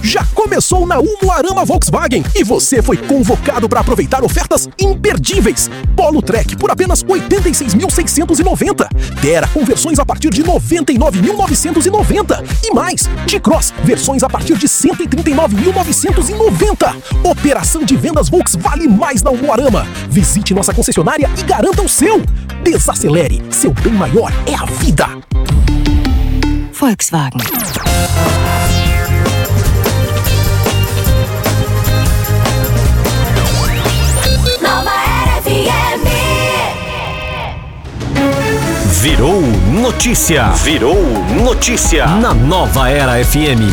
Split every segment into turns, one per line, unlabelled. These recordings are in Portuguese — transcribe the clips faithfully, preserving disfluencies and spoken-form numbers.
já começou na Umuarama Volkswagen e você foi convocado para aproveitar ofertas imperdíveis. Polo Trek por apenas oitenta e seis mil seiscentos e noventa. Terra com versões a partir de noventa e nove mil novecentos e noventa. E mais, T-Cross, versões a partir de cento e trinta e nove mil novecentos e noventa. Operação de vendas Volks vale mais na Umuarama. Visite nossa concessionária e garanta o seu. Desacelere, seu bem maior é a vida.
Volkswagen.
Nova Era F M.
Virou notícia. Virou notícia na Nova Era F M.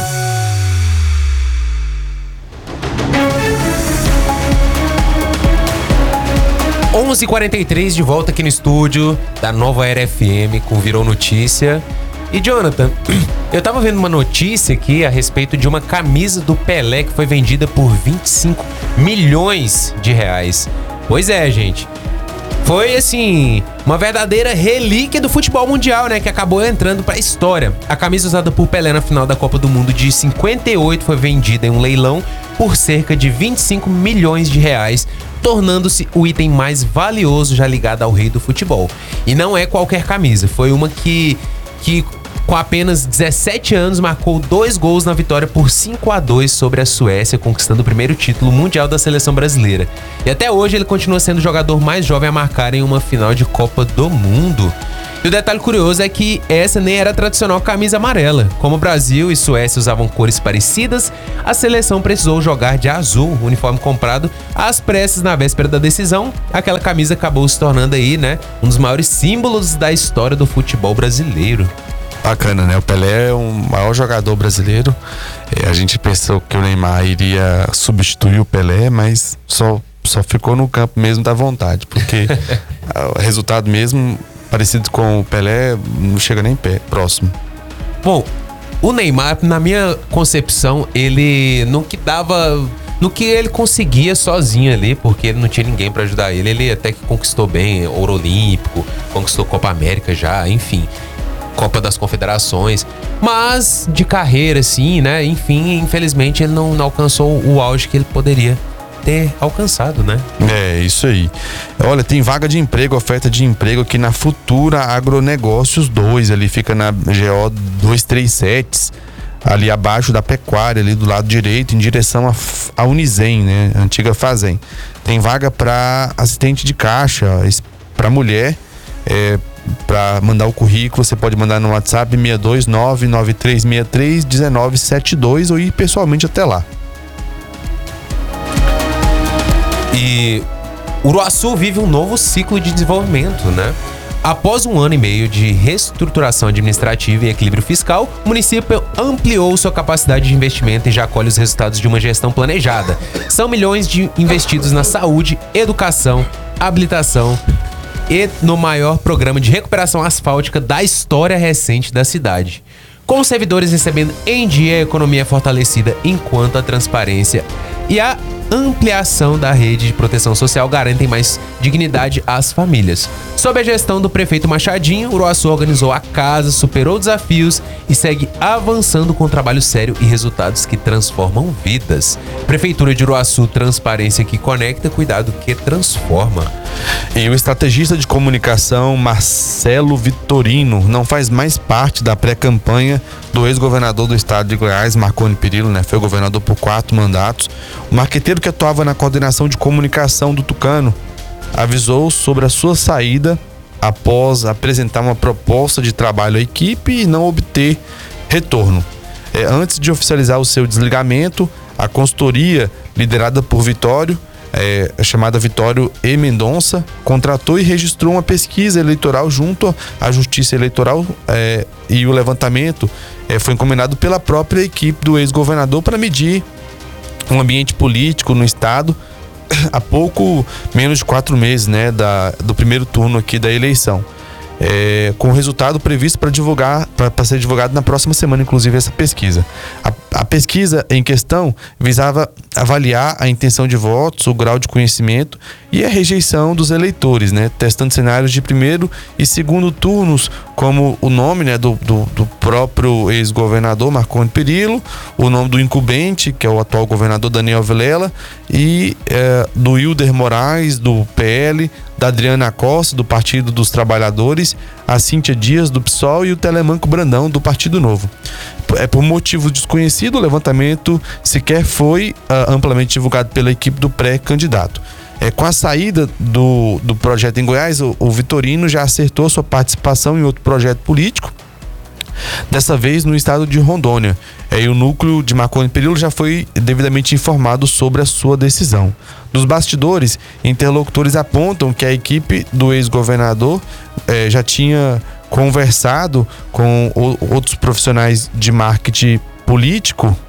onze e quarenta e três de volta aqui no estúdio da Nova Era F M com Virou Notícia. E Jonathan, eu tava vendo uma notícia aqui a respeito de uma camisa do Pelé que foi vendida por vinte e cinco milhões de reais. Pois é, gente. Foi, assim, uma verdadeira relíquia do futebol mundial, né? Que acabou entrando pra história. A camisa usada por Pelé na final da Copa do Mundo de cinquenta e oito foi vendida em um leilão por cerca de vinte e cinco milhões de reais, tornando-se o item mais valioso já ligado ao rei do futebol. E não é qualquer camisa, foi uma que, que com apenas dezessete anos marcou dois gols na vitória por cinco a dois sobre a Suécia, conquistando o primeiro título mundial da seleção brasileira. E até hoje ele continua sendo o jogador mais jovem a marcar em uma final de Copa do Mundo. E o detalhe curioso é que essa nem era a tradicional camisa amarela. Como o Brasil e Suécia usavam cores parecidas, a seleção precisou jogar de azul, o uniforme comprado às pressas na véspera da decisão. Aquela camisa acabou se tornando aí, né, um dos maiores símbolos da história do futebol brasileiro.
Bacana, né? O Pelé é o maior jogador brasileiro. É, a gente pensou que o Neymar iria substituir o Pelé, mas só, só ficou no campo mesmo da vontade, porque o resultado mesmo parecido com o Pelé não chega nem pé, próximo.
Bom, o Neymar, na minha concepção, ele no que dava, no que ele conseguia sozinho ali, porque ele não tinha ninguém pra ajudar ele, ele até que conquistou bem ouro olímpico, conquistou Copa América já, enfim, Copa das Confederações, mas de carreira assim, né, enfim, infelizmente ele não, não alcançou o auge que ele poderia ter alcançado, né?
É, isso aí. Olha, tem vaga de emprego, oferta de emprego aqui na Futura Agronegócios dois, ali fica na G O duzentos e trinta e sete, ali abaixo da Pecuária, ali do lado direito, em direção a, a Unizem, né? Antiga Fazem. Tem vaga para assistente de caixa, para mulher, é, para mandar o currículo, você pode mandar no WhatsApp seis dois nove nove três seis três um nove sete dois ou ir pessoalmente até lá.
E Uruaçu vive um novo ciclo de desenvolvimento, né? Após um ano e meio de reestruturação administrativa e equilíbrio fiscal, o município ampliou sua capacidade de investimento e já colhe os resultados de uma gestão planejada. São milhões de investidos na saúde, educação, habilitação e no maior programa de recuperação asfáltica da história recente da cidade. Com os servidores recebendo em dia, a economia fortalecida, enquanto a transparência e a ampliação da rede de proteção social garantem mais dignidade às famílias. Sob a gestão do prefeito Machadinho, Uruaçu organizou a casa, superou desafios e segue avançando com trabalho sério e resultados que transformam vidas. Prefeitura de Uruaçu, transparência que conecta, cuidado que transforma.
E o estrategista de comunicação Marcelo Vitorino não faz mais parte da pré-campanha do ex-governador do estado de Goiás, Marconi Perillo, né? Foi governador por quatro mandatos. O marqueteiro que atuava na coordenação de comunicação do Tucano avisou sobre a sua saída após apresentar uma proposta de trabalho à equipe e não obter retorno. É, antes de oficializar o seu desligamento, a consultoria liderada por Vitório, é, chamada Vitório E. Mendonça, contratou e registrou uma pesquisa eleitoral junto à Justiça Eleitoral, é, e o levantamento é, foi encomendado pela própria equipe do ex-governador para medir um ambiente político no estado há pouco menos de quatro meses, né, da, do primeiro turno aqui da eleição. É, com o resultado previsto para divulgar, para ser divulgado na próxima semana, inclusive, essa pesquisa. A, A pesquisa em questão visava avaliar a intenção de votos, o grau de conhecimento e a rejeição dos eleitores, né? Testando cenários de primeiro e segundo turnos, como o nome, né, do, do, do próprio ex-governador Marconi Perillo, o nome do incumbente, que é o atual governador Daniel Vilela, e é, do Hilder Moraes, do P L, da Adriana Costa, do Partido dos Trabalhadores, a Cíntia Dias, do P SOL, e o Telemanco Brandão, do Partido Novo. É por motivo desconhecido, o levantamento sequer foi uh, amplamente divulgado pela equipe do pré-candidato. É, com a saída do, do projeto em Goiás, o, o Vitorino já acertou sua participação em outro projeto político, dessa vez no estado de Rondônia. É, e o núcleo de Marconi Perillo já foi devidamente informado sobre a sua decisão. Nos bastidores, interlocutores apontam que a equipe do ex-governador é, já tinha conversado com o, outros profissionais de marketing político.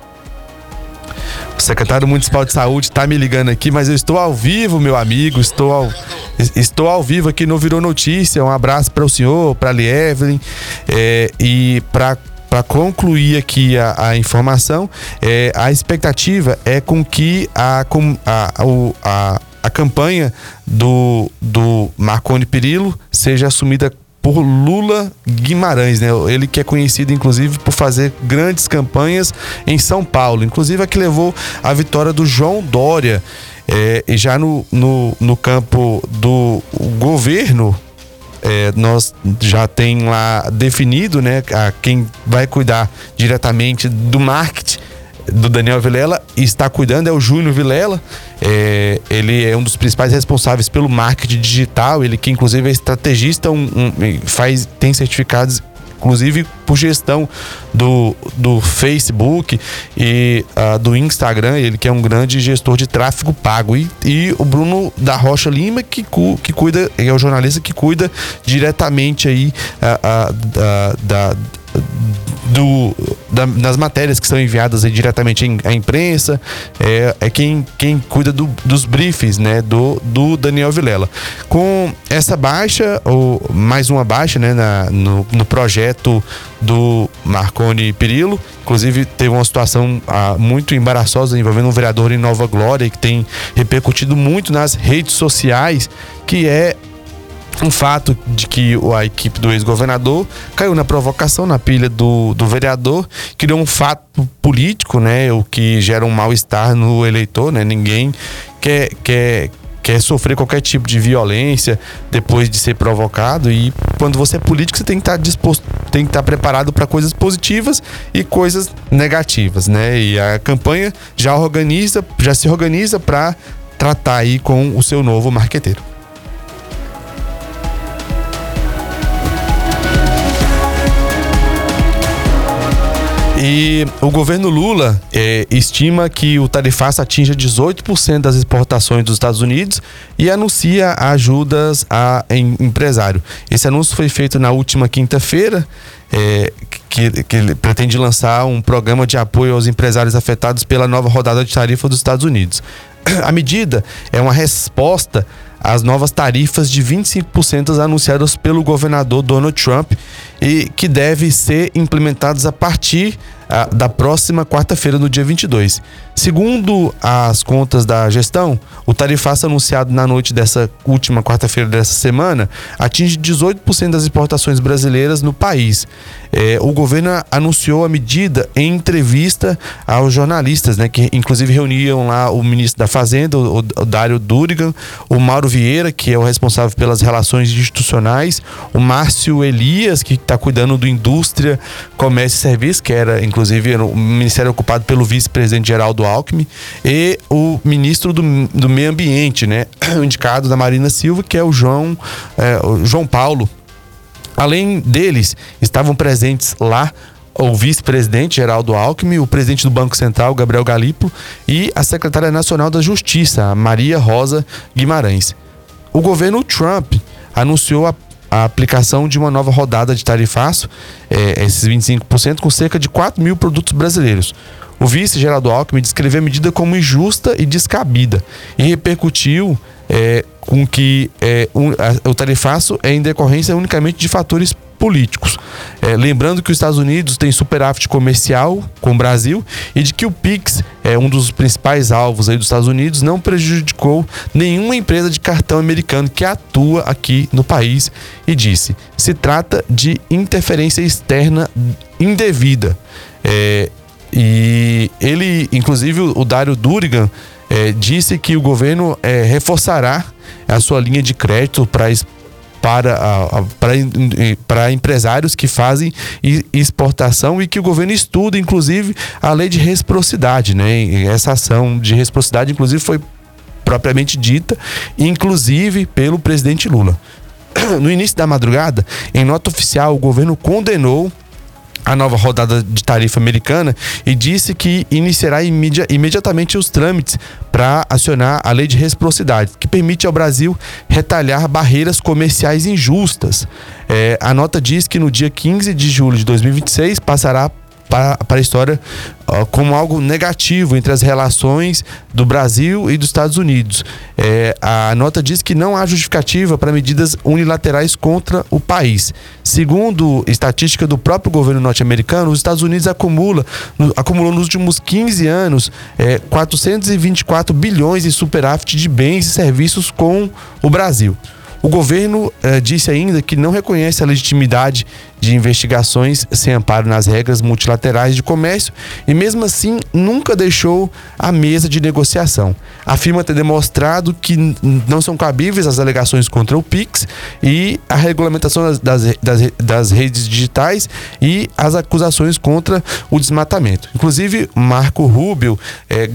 O secretário municipal de saúde está me ligando aqui, mas eu estou ao vivo, meu amigo, estou ao, estou ao vivo aqui no Virou Notícia. Um abraço para o senhor, para a Lievelyn, é, e para Para concluir aqui a, a informação, é, a expectativa é com que a, a, a, a campanha do, do Marconi Perillo seja assumida por Lula Guimarães, né? Ele que é conhecido inclusive por fazer grandes campanhas em São Paulo, inclusive a que levou a vitória do João Dória. É, e já no, no, no campo do governo, É, nós já tem lá definido, né, a quem vai cuidar diretamente do marketing do Daniel Vilela, e está cuidando é o Júnior Vilela. É, ele é um dos principais responsáveis pelo marketing digital, ele que inclusive é estrategista, um, um, faz, tem certificados inclusive por gestão do, do Facebook e uh, do Instagram. Ele que é um grande gestor de tráfego pago, e, e o Bruno da Rocha Lima, que, cu, que cuida, é o jornalista que cuida diretamente aí uh, uh, da, da Do, da, das matérias que são enviadas aí diretamente à imprensa. É, é quem, quem cuida do, dos briefings, né, do, do Daniel Vilela. Com essa baixa, ou mais uma baixa, né, na, no, no projeto do Marconi Perillo, inclusive teve uma situação ah, muito embaraçosa envolvendo um vereador em Nova Glória, que tem repercutido muito nas redes sociais, que é um fato de que a equipe do ex-governador caiu na provocação, na pilha do, do vereador, criou um fato político, né, o que gera um mal-estar no eleitor, né? Ninguém quer, quer, quer sofrer qualquer tipo de violência depois de ser provocado, e quando você é político, você tem que estar disposto, tem que estar preparado para coisas positivas e coisas negativas, né? E a campanha já organiza, já se organiza para tratar aí com o seu novo marqueteiro. E o governo Lula é, estima que o tarifaço atinja dezoito por cento das exportações dos Estados Unidos e anuncia ajudas a em, empresário. Esse anúncio foi feito na última quinta-feira, é, que, que ele pretende lançar um programa de apoio aos empresários afetados pela nova rodada de tarifa dos Estados Unidos. A medida é uma resposta às novas tarifas de vinte e cinco por cento anunciadas pelo governador Donald Trump, e que deve ser implementadas a partir a, da próxima quarta-feira, no dia vinte e dois. Segundo as contas da gestão, o tarifaço anunciado na noite dessa última quarta-feira dessa semana atinge dezoito por cento das exportações brasileiras no país. É, o governo anunciou a medida em entrevista aos jornalistas, né, que inclusive reuniam lá o ministro da Fazenda, o, o Dário Durigan, o Mauro Vieira, que é o responsável pelas relações institucionais, o Márcio Elias, que está cuidando do Indústria, Comércio e Serviços, que era inclusive o ministério ocupado pelo vice-presidente Geraldo Alckmin, e o ministro do, do Meio Ambiente, né, o indicado da Marina Silva, que é o João, é, o João Paulo. Além deles, estavam presentes lá o vice-presidente Geraldo Alckmin, o presidente do Banco Central, Gabriel Galípolo, e a secretária nacional da Justiça, Maria Rosa Guimarães. O governo Trump anunciou a a aplicação de uma nova rodada de tarifaço, é, esses vinte e cinco por cento, com cerca de quatro mil produtos brasileiros. O vice Geraldo Alckmin descreveu a medida como injusta e descabida e repercutiu é, com que é, um, a, o tarifaço é em decorrência unicamente de fatores políticos. É, lembrando que os Estados Unidos tem superávit comercial com o Brasil e de que o Pix, é um dos principais alvos aí dos Estados Unidos, não prejudicou nenhuma empresa de cartão americano que atua aqui no país, e disse: se trata de interferência externa indevida. É, e ele, inclusive o Dario Durigan, é, disse que o governo é, reforçará a sua linha de crédito para Para, para, para empresários que fazem exportação, e que o governo estuda, inclusive, a lei de reciprocidade, né? E essa ação de reciprocidade, inclusive, foi propriamente dita, inclusive pelo presidente Lula. No início da madrugada, em nota oficial, o governo condenou a nova rodada de tarifa americana e disse que iniciará imedi- imediatamente os trâmites para acionar a lei de reciprocidade, que permite ao Brasil retalhar barreiras comerciais injustas. É, a nota diz que no dia quinze de julho de dois mil e vinte e seis passará para, para a história uh, como algo negativo entre as relações do Brasil e dos Estados Unidos. É, a nota diz que não há justificativa para medidas unilaterais contra o país. Segundo estatística do próprio governo norte-americano, os Estados Unidos acumula, no, acumulou nos últimos quinze anos é, quatrocentos e vinte e quatro bilhões em superávit de bens e serviços com o Brasil. O governo eh, disse ainda que não reconhece a legitimidade de investigações sem amparo nas regras multilaterais de comércio e, mesmo assim, nunca deixou a mesa de negociação. Afirma ter demonstrado que n- não são cabíveis as alegações contra o Pix e a regulamentação das, das, das, das redes digitais e as acusações contra o desmatamento. Inclusive, Marco Rubio eh,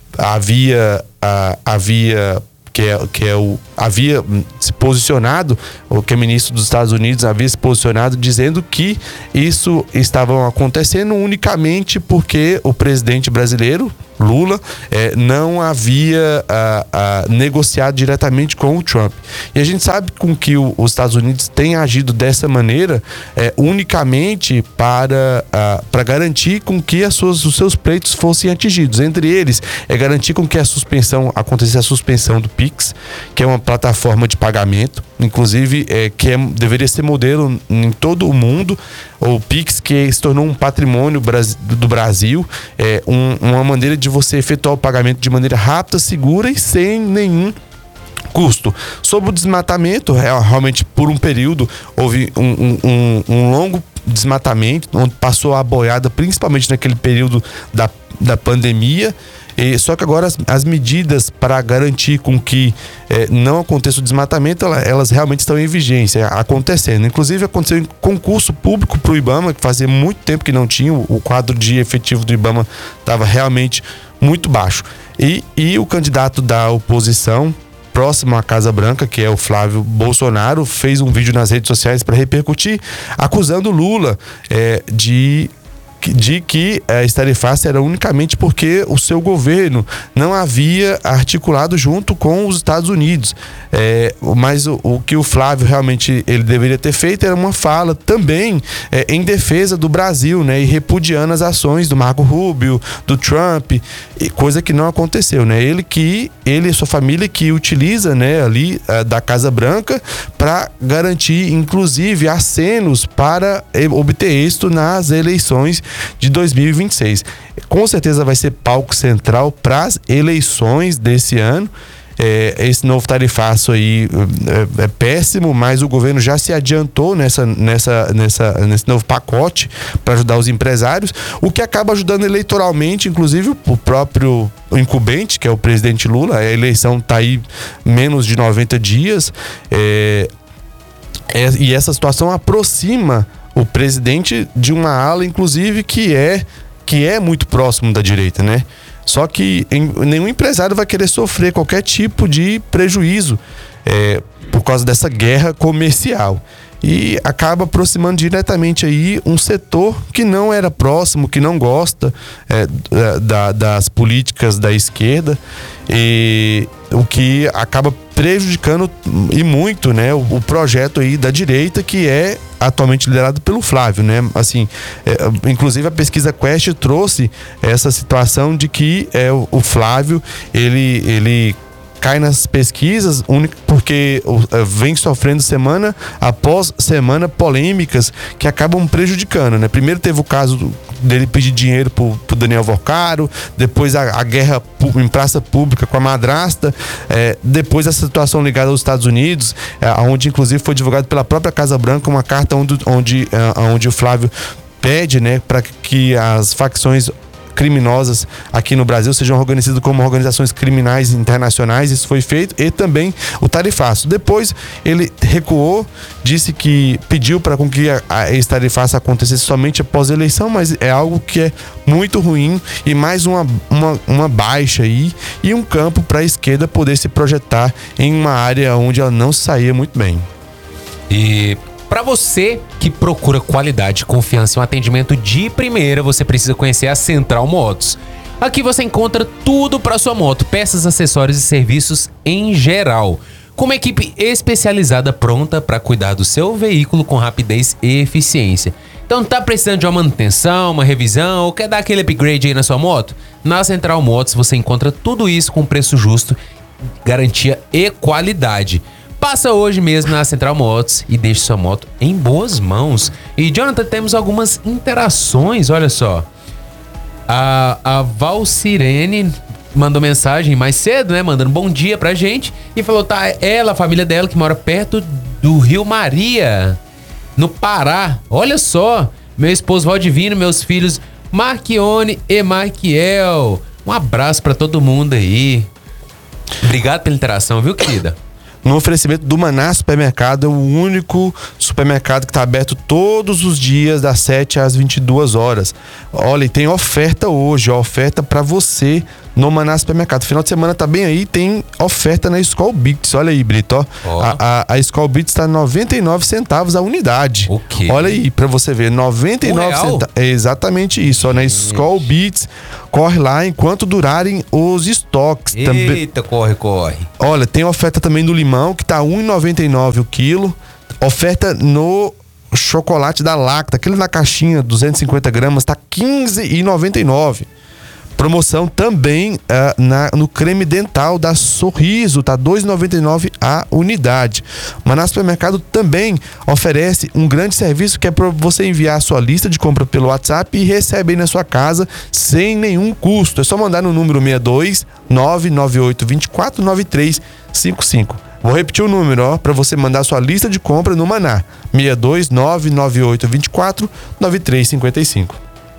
havia, ah, havia que é, que é o havia se posicionado, o que é ministro dos Estados Unidos havia se posicionado dizendo que isso estava acontecendo unicamente porque o presidente brasileiro, Lula, eh, não havia ah, ah, negociado diretamente com o Trump. E a gente sabe com que o, os Estados Unidos têm agido dessa maneira eh, unicamente para, ah, para garantir com que as suas, os seus pleitos fossem atingidos. Entre eles, é garantir com que a suspensão, acontecesse a suspensão do Pix, que é uma plataforma de pagamento, inclusive é, que é, deveria ser modelo em todo o mundo. O Pix, que se tornou um patrimônio do Brasil, é um, uma maneira de você efetuar o pagamento de maneira rápida, segura e sem nenhum custo. Sobre o desmatamento, realmente por um período houve um, um, um, um longo desmatamento, onde passou a boiada, principalmente naquele período da, da pandemia. E, só que agora as, as medidas para garantir com que eh, não aconteça o desmatamento, elas, elas realmente estão em vigência, acontecendo. Inclusive aconteceu em concurso público para o IBAMA, que fazia muito tempo que não tinha, o, o quadro de efetivo do IBAMA estava realmente muito baixo. E, e o candidato da oposição próximo à Casa Branca, que é o Flávio Bolsonaro, fez um vídeo nas redes sociais para repercutir, acusando Lula eh, de de que a tarifaça era unicamente porque o seu governo não havia articulado junto com os Estados Unidos. É, mas o, o que o Flávio realmente ele deveria ter feito era uma fala também é, em defesa do Brasil, né, e repudiando as ações do Marco Rubio, do Trump, e coisa que não aconteceu, né? Ele que ele e sua família que utiliza, né, ali a, da Casa Branca para garantir, inclusive, acenos para obter êxito nas eleições de dois mil e vinte e seis. Com certeza vai ser palco central para as eleições desse ano. É, esse novo tarifaço aí é, é péssimo, mas o governo já se adiantou nessa, nessa, nessa, nesse novo pacote para ajudar os empresários, o que acaba ajudando eleitoralmente, inclusive o próprio incumbente, que é o presidente Lula. A eleição está aí menos de noventa dias, é, é, e essa situação aproxima o presidente de uma ala, inclusive, que é, que é muito próximo da direita, né? Só que em, nenhum empresário vai querer sofrer qualquer tipo de prejuízo é, por causa dessa guerra comercial. E acaba aproximando diretamente aí um setor que não era próximo, que não gosta é, da, das políticas da esquerda, e o que acaba prejudicando e muito, né, o, o projeto aí da direita, que é atualmente liderado pelo Flávio, né? Assim, é, inclusive a pesquisa Quest trouxe essa situação de que é, o, o Flávio ele, ele cai nas pesquisas porque vem sofrendo semana após semana polêmicas que acabam prejudicando, né? Primeiro teve o caso dele pedir dinheiro pro, pro Daniel Vocaro, depois a, a guerra em praça pública com a madrasta, é, depois a situação ligada aos Estados Unidos, é, onde inclusive foi divulgado pela própria Casa Branca uma carta onde, onde, é, onde o Flávio pede, né, para que as facções criminosas aqui no Brasil sejam organizadas como organizações criminais internacionais. Isso foi feito, e também o tarifaço. Depois ele recuou, disse que pediu para com que a, a, esse tarifaço acontecesse somente após a eleição, mas é algo que é muito ruim e mais uma, uma, uma baixa aí e um campo para a esquerda poder se projetar em uma área onde ela não saía muito bem.
E para você que procura qualidade, confiança e um atendimento de primeira, você precisa conhecer a Central Motos. Aqui você encontra tudo para sua moto, peças, acessórios e serviços em geral, com uma equipe especializada pronta para cuidar do seu veículo com rapidez e eficiência. Então tá precisando de uma manutenção, uma revisão ou quer dar aquele upgrade aí na sua moto? Na Central Motos você encontra tudo isso com preço justo, garantia e qualidade. Passa hoje mesmo na Central Motos e deixe sua moto em boas mãos. E, Jonathan, temos algumas interações, olha só. A, a Valcirene mandou mensagem mais cedo, né? Mandando bom dia pra gente. E falou, tá, ela, a família dela, que mora perto do Rio Maria, no Pará. Olha só, meu esposo Valdivino, meus filhos Marquione e Marquiel. Um abraço pra todo mundo aí. Obrigado pela interação, viu, querida?
No oferecimento do Maná Supermercado, é o único supermercado que está aberto todos os dias, das sete às vinte e duas horas. Olha, e tem oferta hoje, ó, oferta para você no Maná Supermercado. Final de semana tá bem aí, tem oferta na Skol Beats. Olha aí, Brito, ó. Oh. A, a, a Skol Beats tá noventa e nove centavos a unidade.
O quê?
Olha aí, para você ver, noventa e nove centavos. É exatamente isso, ó, na Skol Beats. Corre lá enquanto durarem os estoques.
Eita,
também,
corre, corre.
Olha, tem oferta também do limão, que tá um real e noventa e nove centavos o quilo. Oferta no chocolate da Lacta, aquele na caixinha, duzentos e cinquenta gramas, tá quinze reais e noventa e nove centavos. Promoção também uh, na, no creme dental da Sorriso, tá dois reais e noventa e nove centavos a unidade. Maná Supermercado também oferece um grande serviço que é para você enviar a sua lista de compra pelo WhatsApp e recebe aí na sua casa sem nenhum custo. É só mandar no número seis dois nove nove oito dois quatro nove três cinco cinco. Vou repetir o número, ó, para você mandar a sua lista de compra no Maná. seis dois nove nove oito dois quatro nove três cinco cinco.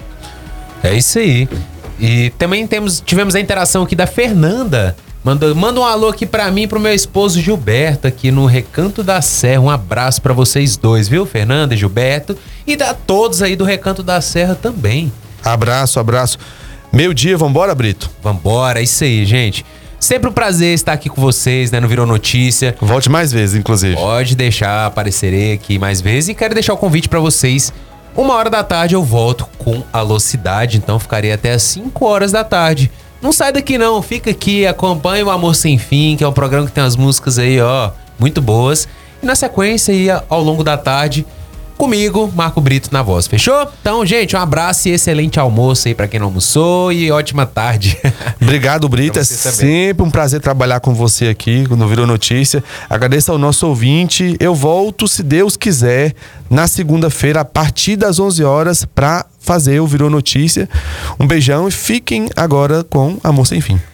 É isso aí. E também temos, tivemos a interação aqui da Fernanda. Manda, manda um alô aqui pra mim e pro meu esposo Gilberto aqui no Recanto da Serra. Um abraço pra vocês dois, viu, Fernanda e Gilberto? E a todos aí do Recanto da Serra também.
Abraço, abraço. Meio dia, vambora, Brito?
Vambora, é isso aí, gente. Sempre um prazer estar aqui com vocês, né? No Virou Notícia.
Volte mais vezes, inclusive.
Pode deixar, aparecerei aqui mais vezes. E quero deixar o convite pra vocês. Uma hora da tarde eu volto com Alô Cidade, então ficarei até às cinco horas da tarde. Não sai daqui não, fica aqui, acompanhe o Amor Sem Fim, que é um programa que tem umas músicas aí, ó, muito boas. E na sequência aí, ao longo da tarde, comigo, Marco Brito na voz, fechou? Então, gente, um abraço e excelente almoço aí pra quem não almoçou e ótima tarde.
Obrigado, Brito, é sempre um prazer trabalhar com você aqui no Virou Notícia. Agradeço ao nosso ouvinte, eu volto, se Deus quiser, na segunda-feira, a partir das onze horas, pra fazer o Virou Notícia. Um beijão e fiquem agora com Amor Sem Fim.